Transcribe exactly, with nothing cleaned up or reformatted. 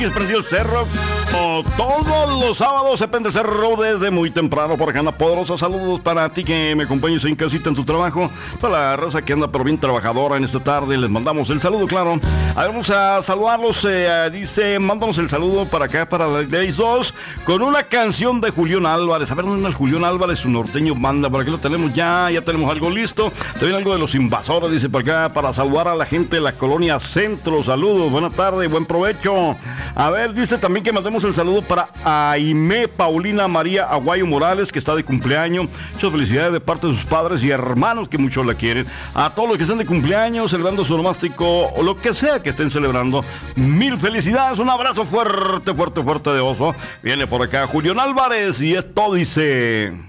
que se prendió el cerro. Oh, todos los sábados se prende el cerro desde muy temprano por acá en La Poderosa. Saludos para ti que me acompañes en casita en tu trabajo. Toda la raza que anda pero bien trabajadora en esta tarde. Les mandamos el saludo, claro. A ver, vamos a saludarlos. Eh, dice, mándanos el saludo para acá, para la Days dos, con una canción de Julián Álvarez. A ver, ¿dónde es Julián Álvarez? Su norteño banda. Por aquí lo tenemos ya. Ya tenemos algo listo. También algo de Los Invasores, dice por acá, para saludar a la gente de la colonia Centro. Saludos, buena tarde, buen provecho. A ver, dice también que mandemos el saludo para Aimé Paulina María Aguayo Morales, que está de cumpleaños. Muchas felicidades de parte de sus padres y hermanos que mucho la quieren. A todos los que están de cumpleaños, celebrando su onomástico o lo que sea que estén celebrando, mil felicidades. Un abrazo fuerte, fuerte, fuerte de oso. Viene por acá Julián Álvarez y esto dice...